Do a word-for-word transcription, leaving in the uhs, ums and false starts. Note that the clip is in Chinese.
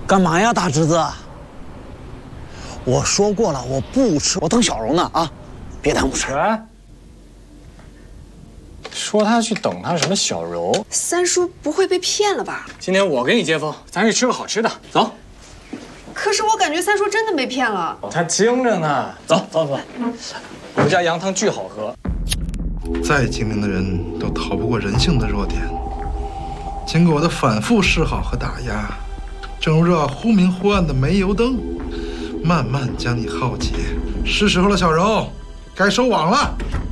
干嘛呀，大侄子？我说过了，我不吃，我等小柔呢啊，别耽误事。 喂，说他去等他什么小柔？ 三叔不会被骗了吧？ 今天我给你接风，咱去吃个好吃的，走。 可是我感觉三叔真的被骗了。 他精着呢，走走走，我们家羊汤巨好喝。 再精明的人都逃不过人性的弱点。经过我的反复示好和打压，正如这忽明忽暗的煤油灯，慢慢将你耗竭。是时候了，小柔，该收网了。